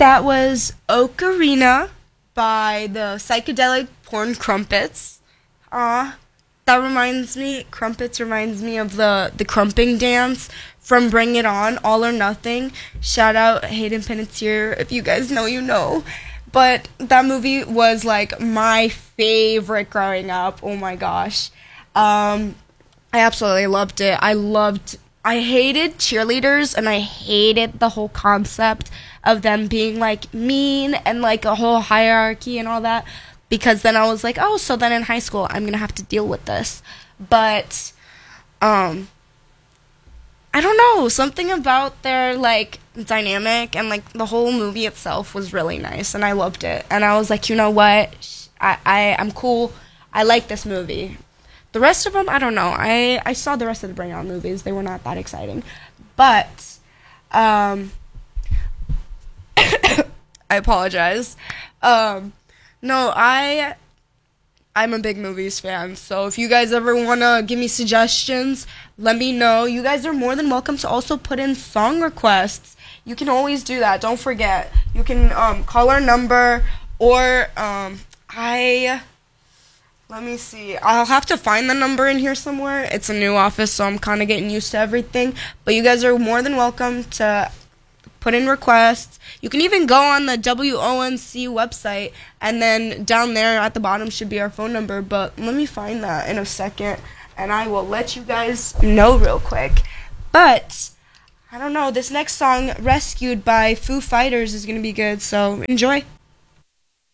That was Ocarina by the Psychedelic Porn Crumpets. That reminds me, Crumpets reminds me of the crumping dance from Bring It On, All or Nothing. Shout out Hayden Panettiere, if you guys know, you know. But that movie was like my favorite growing up. Oh my gosh. I absolutely loved it. I hated cheerleaders, and I hated the whole concept of them being like mean and like a whole hierarchy and all that, because then I was like, oh, so then in high school I'm gonna have to deal with this. But I don't know, something about their like dynamic and like the whole movie itself was really nice, and I loved it. And I was like, you know what, I'm cool. I like this movie. The rest of them, I don't know. I saw the rest of the Bring It On movies. They were not that exciting. But, I apologize. No, I'm a big movies fan. So if you guys ever want to give me suggestions, let me know. You guys are more than welcome to also put in song requests. You can always do that. Don't forget. You can call our number, or let me see. I'll have to find the number in here somewhere. It's a new office, so I'm kind of getting used to everything. But you guys are more than welcome to put in requests. You can even go on the WONC website, and then down there at the bottom should be our phone number. But let me find that in a second, and I will let you guys know real quick. But I don't know. This next song, Rescued by Foo Fighters, is going to be good, so enjoy.